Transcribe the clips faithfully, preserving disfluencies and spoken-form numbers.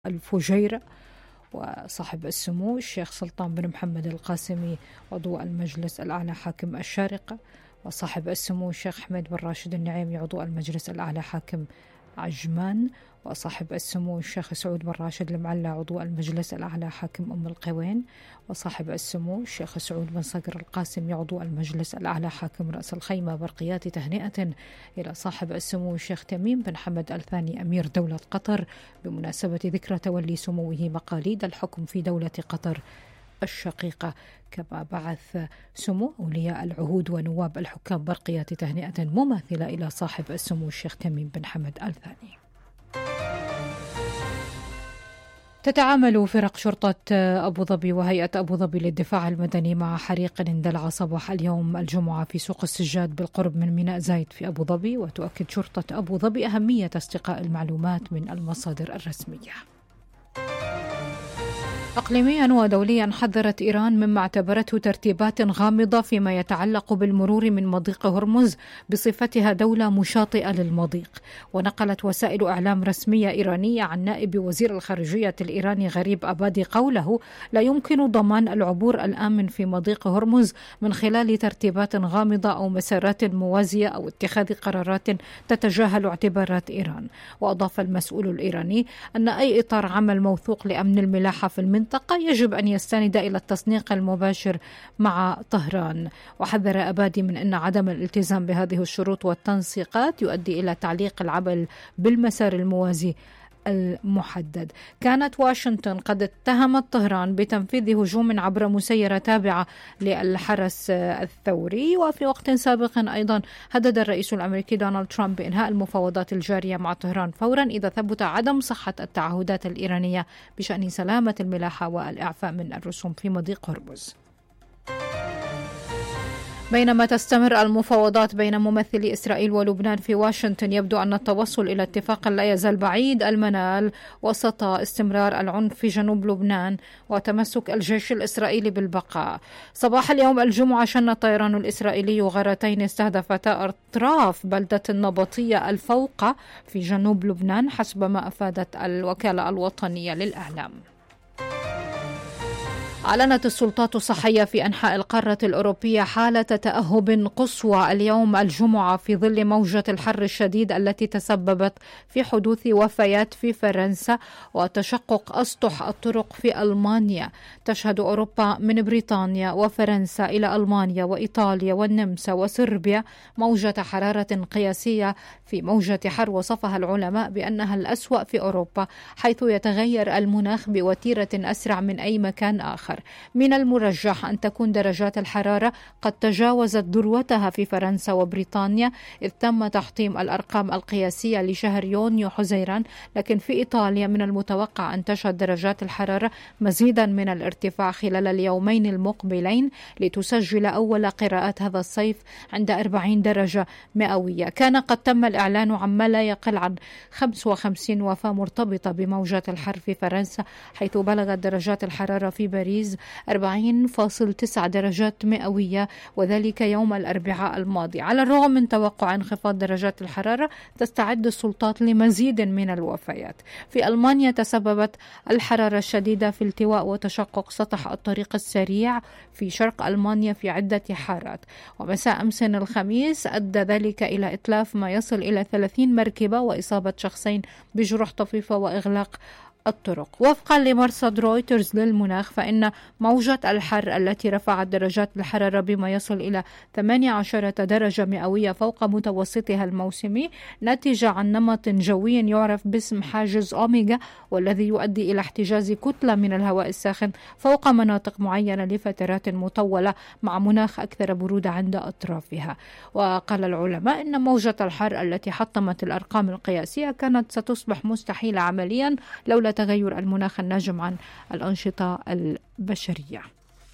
الفجيرة، وصاحب السمو الشيخ سلطان بن محمد القاسمي عضو المجلس الأعلى حاكم الشارقة، وصاحب السمو الشيخ حميد بن راشد النعيمي عضو المجلس الأعلى حاكم عجمان، وصاحب السمو الشيخ سعود بن راشد المعلى عضو المجلس الأعلى حاكم أم القوين، وصاحب السمو الشيخ سعود بن صقر القاسمي عضو المجلس الأعلى حاكم رأس الخيمة. برقيات تهنئة إلى صاحب السمو الشيخ تميم بن حمد الثاني أمير دولة قطر بمناسبة ذكرى تولي سموه مقاليد الحكم في دولة قطر الشقيقة. كما بعث سمو أولياء العهود ونواب الحكام برقيات تهنئة مماثلة إلى صاحب السمو الشيخ تميم بن حمد الثاني. تتعامل فرق شرطة أبو ظبي وهيئة أبو ظبي للدفاع المدني مع حريق اندلع صباح اليوم الجمعة في سوق السجاد بالقرب من ميناء زايد في أبو ظبي. وتؤكد شرطة أبو ظبي أهمية استقاء المعلومات من المصادر الرسمية. إقليميا ودوليا حذرت إيران مما اعتبرته ترتيبات غامضة فيما يتعلق بالمرور من مضيق هرمز بصفتها دولة مشاطئة للمضيق. ونقلت وسائل إعلام رسمية إيرانية عن نائب وزير الخارجية الإيراني غريب أبادي قوله لا يمكن ضمان العبور الآمن في مضيق هرمز من خلال ترتيبات غامضة أو مسارات موازية أو اتخاذ قرارات تتجاهل اعتبارات إيران. وأضاف المسؤول الإيراني أن أي إطار عمل موثوق لأمن الملاحة في المنطقة يجب أن يستند إلى التصنيق المباشر مع طهران. وحذر أبادي من أن عدم الالتزام بهذه الشروط والتنسيقات يؤدي إلى تعليق العمل بالمسار الموازي المحدد. كانت واشنطن قد اتهمت طهران بتنفيذ هجوم عبر مسيرة تابعة للحرس الثوري. وفي وقت سابق أيضا هدد الرئيس الأمريكي دونالد ترامب بإنهاء المفاوضات الجارية مع طهران فورا إذا ثبت عدم صحة التعهدات الإيرانية بشأن سلامة الملاحة والإعفاء من الرسوم في مضيق هرمز. بينما تستمر المفاوضات بين ممثلي إسرائيل ولبنان في واشنطن، يبدو أن التوصل إلى اتفاق لا يزال بعيد المنال وسط استمرار العنف في جنوب لبنان وتمسك الجيش الإسرائيلي بالبقاء. صباح اليوم الجمعة شن الطيران الإسرائيلي غارتين استهدفتا أطراف بلدة النبطية الفوقة في جنوب لبنان حسب ما أفادت الوكالة الوطنية للإعلام. أعلنت السلطات الصحية في أنحاء القارة الأوروبية حالة تأهب قصوى اليوم الجمعة في ظل موجة الحر الشديد التي تسببت في حدوث وفيات في فرنسا وتشقق أسطح الطرق في ألمانيا. تشهد أوروبا من بريطانيا وفرنسا إلى ألمانيا وإيطاليا والنمسا وصربيا موجة حرارة قياسية في موجة حر وصفها العلماء بأنها الأسوأ في أوروبا، حيث يتغير المناخ بوتيرة أسرع من أي مكان آخر. من المرجح أن تكون درجات الحرارة قد تجاوزت ذروتها في فرنسا وبريطانيا، إذ تم تحطيم الأرقام القياسية لشهر يونيو حزيران، لكن في إيطاليا من المتوقع أن تشهد درجات الحرارة مزيدا من الارتفاع خلال اليومين المقبلين لتسجل أول قراءات هذا الصيف عند أربعين درجة مئوية. كان قد تم الإعلان عن ما لا يقل عن خمسة وخمسين وفاة مرتبطة بموجة الحر في فرنسا، حيث بلغت درجات الحرارة في باريس أربعين فاصلة تسعة درجات مئوية، وذلك يوم الأربعاء الماضي. على الرغم من توقع انخفاض درجات الحرارة، تستعد السلطات لمزيد من الوفيات. في ألمانيا تسببت الحرارة الشديدة في التواء وتشقق سطح الطريق السريع في شرق ألمانيا في عدة حارات، ومساء أمس الخميس أدى ذلك إلى إتلاف ما يصل إلى ثلاثين مركبة وإصابة شخصين بجروح طفيفة وإغلاق الطرق. وفقا لمرصد رويترز للمناخ، فإن موجة الحر التي رفعت درجات الحرارة بما يصل إلى ثمانية عشر درجة مئوية فوق متوسطها الموسمي نتج عن نمط جوي يعرف باسم حاجز أوميغا، والذي يؤدي إلى احتجاز كتلة من الهواء الساخن فوق مناطق معينة لفترات مطولة مع مناخ أكثر برودة عند أطرافها. وقال العلماء إن موجة الحر التي حطمت الأرقام القياسية كانت ستصبح مستحيلة عمليا لولا تغير المناخ الناجم عن الأنشطة البشرية.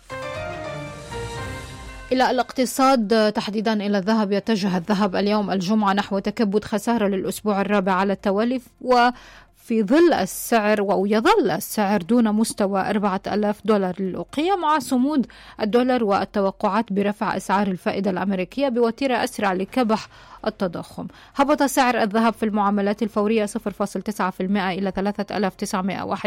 إلى الاقتصاد، تحديدا إلى الذهب، يتجه الذهب اليوم الجمعة نحو تكبد خسارة للأسبوع الرابع على التوالي و في ظل السعر ويظل السعر دون مستوى أربعة آلاف دولار للأوقية، مع صمود الدولار والتوقعات برفع أسعار الفائدة الأمريكية بوتيرة أسرع لكبح التضخم. هبط سعر الذهب في المعاملات الفورية صفر فاصلة تسعة بالمئة إلى ثلاثة آلاف وتسعمئة وواحد